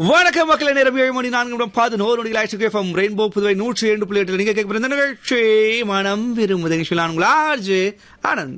வணக்கம் மக்களே, நேரம் 7:04 ரெயின்போ புதுவை 102.8 நீங்க கேட்க இந்த நிகழ்ச்சி மனம் விரும்புது நிகழ்ச்சியில் உங்கள் ஆர்ஜே ஆனந்த்.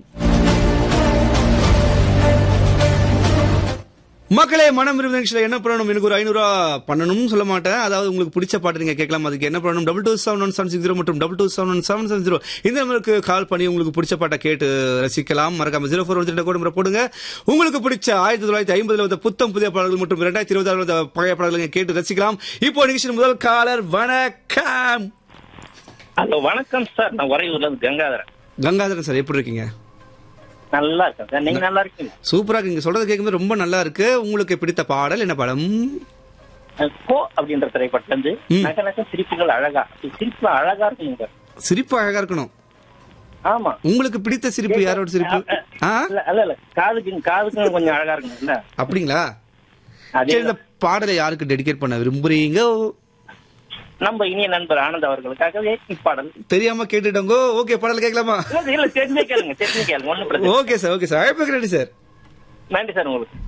மக்களே, மனம் விரும்புது நிகழ்ச்சியில் என்ன பண்ணணும்? எனக்கு ஒரு 500 பண்ணணும்னு சொல்ல மாட்டேன். அதாவது உங்களுக்கு பிடிச்ச பாட்டு நீங்க கேட்கலாம். அதுக்கு என்ன பண்ணணும்? 22711760 மற்றும் 22711770 இந்த நம்பருக்கு கால் பண்ணி உங்களுக்கு பிடிச்ச பாட்டை கேட்டு ரசிக்கலாம். மறக்காம 0412 கூட போடுங்க. உங்களுக்கு பிடிச்ச 1950 புத்தம் புதிய பாடல்கள் மற்றும் 2026 பழைய பாடல்களை கேட்டு ரசிக்கலாம். இப்போ நிகழ்ச்சியின் முதல் காலர். வணக்கம். ஹலோ, வணக்கம் சார். நான் உறையூர்ல இருந்து கங்காதரன். கங்காதரன் சார், எப்படி இருக்கீங்க? நல்லா இருக்கேன் சார். நீங்க நல்லா இருக்கீங்க? சூப்பரா இருக்கீங்க. சொல்றது கேட்கும்போது ரொம்ப நல்லா இருக்கு. உங்களுக்கு பிடித்த பாடல் என்ன படம்? கோ அப்படின்ற திரைப்படத்துல இருந்து நக நக சிரிப்புகள் அழகா, சிரிப்பு அழகா இருக்குங்க. சிரிப்பு அழகா இருக்கணும். ஆமா. உங்களுக்கு பிடித்த சிரிப்பு யாரோட சிரிப்பு? இல்ல காதுக்கு கொஞ்சம் அழகா இருக்குங்களா? அப்படிங்களா? அதே இந்த பாடலை யாருக்கு டெடிகேட் பண்ண விரும்புறீங்க? நம்ம இனிய நண்பர் ஆனந்த் அவர்களுக்காகவே இப்பாடல். தெரியாம கேட்டுட்டோங்க. ஓகே, பாடல் கேட்கலாமா? இல்ல, தெரிஞ்சே கேளுங்க. ஒண்ணு பிரச்சனை. Okay sir, okay sir. அழைப்புக்கு நன்றி சார். நன்றி சார் உங்களுக்கு.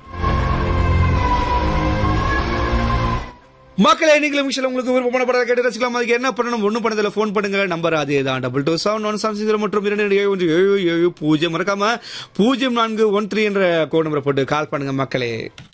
மக்களே, நீங்களும் விஷயம் உங்களுக்கு விருப்பமான படம் கேட்டு ரசிக்கலாம். அதுக்கு என்ன பண்ணணும்? ஒன்னும் பண்ணதில்ல, போன் பண்ணுங்க. நம்பர் அதே தான் 22711760 மற்றும் 227770. மறக்காம 0413 என்ற கோட் நம்பரை போட்டு கால் பண்ணுங்க மக்களே.